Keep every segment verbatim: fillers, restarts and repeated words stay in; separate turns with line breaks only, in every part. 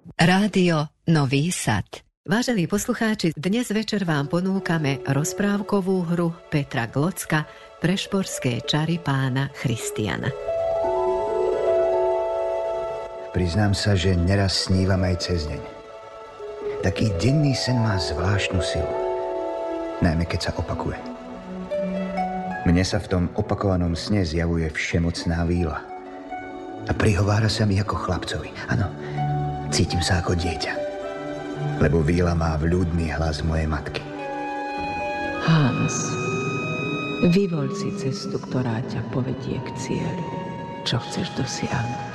Rádio Nový Sad. Vážení poslucháči, dnes večer vám ponúkame rozprávkovú hru Petra Glocka Prešporské čary pána Christiana.
Priznám sa, že neraz snívam aj cez deň. Taký denný sen má zvláštnu silu, najmä keď sa opakuje. Mne sa v tom opakovanom sne zjavuje všemocná víla a prihovára sa mi ako chlapcovi. Áno, cítim sa ako dieťa, lebo víla má vľúdny hlas mojej matky.
Hans, vyvoľ si cestu, ktorá ťa povedie k cieľu, čo chceš dosiahnuť.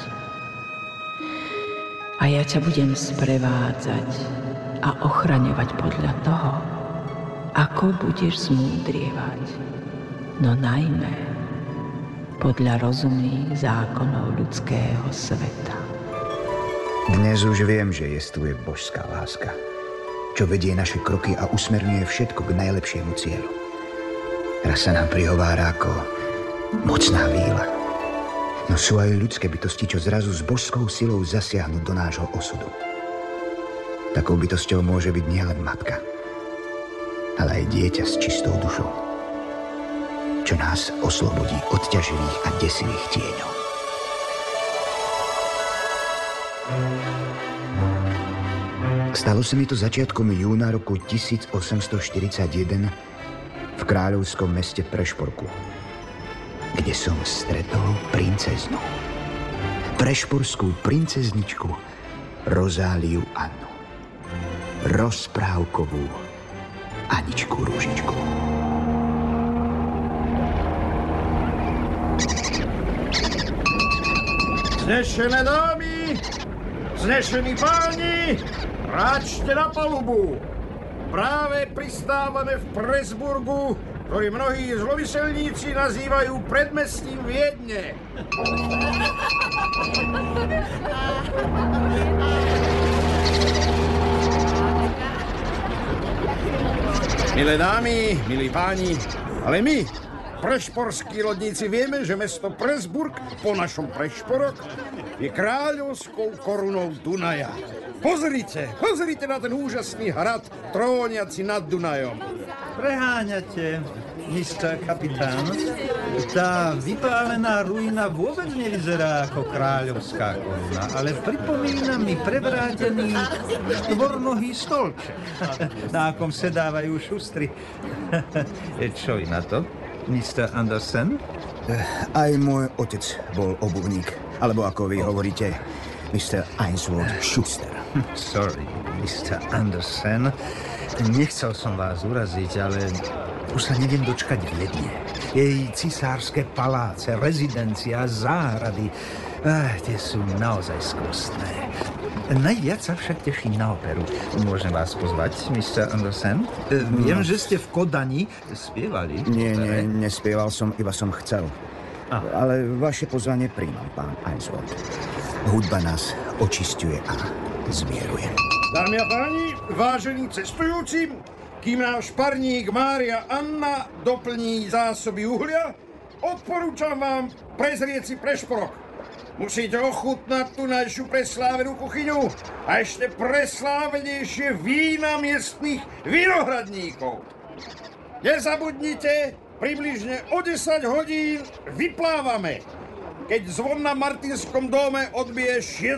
A ja ťa budem sprevádzať a ochraňovať podľa toho, ako budeš zmúdrievať. No najmä podľa rozumných zákonov ľudského sveta.
Dnes už viem, že jestvuje božská láska, čo vedie naše kroky a usmerňuje všetko k najlepšiemu cieľu. Raz sa nám prihovára ako mocná víla. No sú aj ľudské bytosti, čo zrazu s božskou silou zasiahnu do nášho osudu. Takou bytosťou môže byť nielen matka, ale aj dieťa s čistou dušou, čo nás oslobodí od ťaživých a desivých tieňov. Stalo sa mi to začiatkom júna roku tisíc osemsto štyridsaťjeden v kráľovskom meste Prešporku, kde som stretol princeznu. Prešporskú princezničku Rozáliu Annu. Rozprávkovú Aničku Rúžičku.
Znešené dámy, znešení páni, ráčte na palubu. Práve pristávame v Presburgu, ktorý mnohí zlomyselníci nazývajú predmestím Viedne. Milé dámy, milí páni, ale my, prešporskí lodníci, vieme, že mesto Presburg, po našom Prešporok, je kráľovskou korunou Dunaja. Pozrite, pozrite na ten úžasný hrad, tróniaci nad Dunajom.
Preháňate, mister kapitán. Tá vypálená ruina vôbec nevyzerá ako kráľovská koruna, ale pripomína mi prevrátený štvornohý stolček, na akom sedávajú šustri. Čo vy na to, mister Andersen?
Aj môj otec bol obuvník, alebo ako vy hovoríte, mister Ainsworth Schuster.
Sorry, mister Andersen. Nechcel som vás uraziť, ale už sa neviem dočkať Viedne. Jej cisárske paláce, rezidencia, záhrady, ah, tie sú naozaj skvostné. Najviac sa však teším na operu. Môžem vás pozvať, mister Andersen? Viem, že ste v Kodani spievali.
Nie, nie, nespieval som, iba som chcel.
Ah.
Ale vaše pozvanie príjmam, pán Ainsworth. Hudba nás očisťuje a zmieruje.
Dámy a páni, vážení cestujúci, kým náš parník Mária Anna doplní zásoby uhlia, odporúčam vám prezrieť si Prešporok. Musíte ochutnať tunajšiu preslávenú kuchyňu a ešte preslávenejšie vína miestnych vinohradníkov. Nezabudnite, približne o desať hodín vyplávame, keď zvon na Martinskom dome odbije